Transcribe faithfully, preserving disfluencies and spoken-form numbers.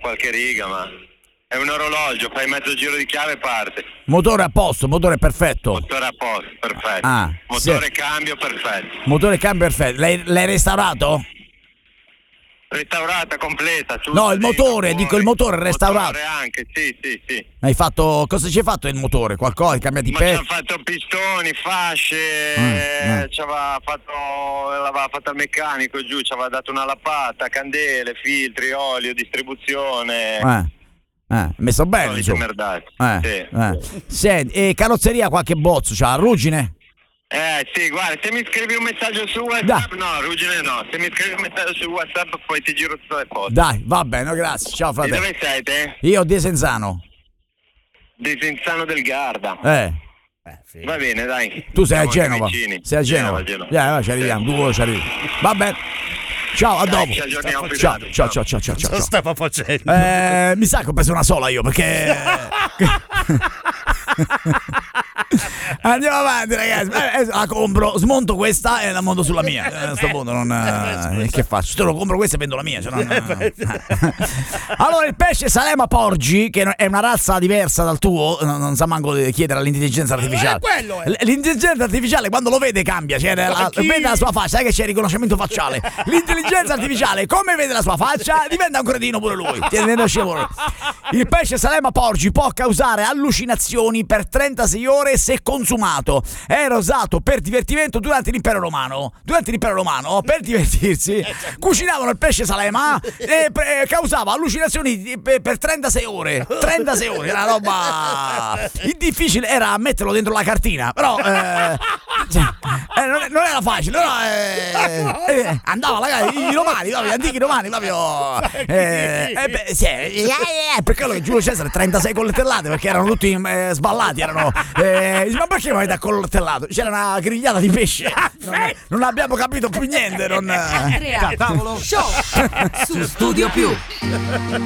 qualche riga, ma è un orologio, fai mezzo giro di chiave e parte. Motore a posto, motore perfetto. Motore a posto, perfetto. Ah, Motore sì. cambio, perfetto. Motore cambio perfetto. L'hai, l'hai restaurato? Restaurata, completa. Tutto No, il dentro, motore, fuori. dico il motore restaurato. Motore anche, sì, sì, sì. Hai fatto. Cosa ci hai fatto il motore? Qualcosa? Hai cambiato i Ma ci pezzi? hanno fatto pistoni, fasce, Mm, mm. ci aveva fatto, l'aveva fatto il meccanico giù, ci aveva dato una lappata, candele, filtri, olio, distribuzione. Eh. Eh, messo bene, Solite insomma. merdate. Eh, Sì. eh. Senti, e carrozzeria qualche bozzo? C'ha ruggine? Eh sì, guarda, se mi scrivi un messaggio su WhatsApp, no, ruggine no, se mi scrivi un messaggio su WhatsApp poi ti giro tutto le foto. Dai, va bene, grazie. Ciao Di fratello. dove sei te? Io di Senzano. Di Senzano del Garda. Eh. Va bene, dai. Tu sei a Siamo anche Genova. vicini. Sei a Genova. Genova, Dai, vai, ci arriviamo, due ore ci arrivi. Va bene. Ciao, a Dai, dopo. ci aggiorniamo più Ciao, tardi. ciao, ciao, ciao, ciao, Cosa ciao. stava facendo? Eh, mi sa che ho preso una sola io perché andiamo avanti, ragazzi. Eh, la compro, smonto questa e la monto sulla mia. Eh, a questo punto non eh, che faccio? Se lo compro questa e vendo la mia, se no, non- Allora, il pesce Salema Porgi, che è una razza diversa dal tuo, non, non sa manco di chiedere all'intelligenza artificiale. Eh, quello è. L- L'intelligenza artificiale quando lo vede cambia, cioè, la- chi? vede la sua faccia, sai che c'è il riconoscimento facciale. L'intelligenza artificiale, come vede la sua faccia, diventa un cretino pure lui. Diventa scemo. Il pesce Salema Porgi può causare allucinazioni per trentasei ore se consumato. Era usato per divertimento durante l'impero romano. Durante l'impero romano, per divertirsi, cucinavano il pesce Salema e pre- causava allucinazioni di- per per trentasei ore. trentasei ore, una roba. Il difficile era metterlo dentro la cartina, però eh, cioè, eh, non, non era facile, però eh, eh, andava la, i romani, proprio, gli antichi romani proprio eh, eh, beh, sì, eh, eh, per quello che Giulio Cesare trentasei coltellate perché erano tutti eh, sballati, erano eh, ma perché mi avete accoltellato? C'era una grigliata di pesce, non, non abbiamo capito più niente, non Andrea, Show su Studio Più.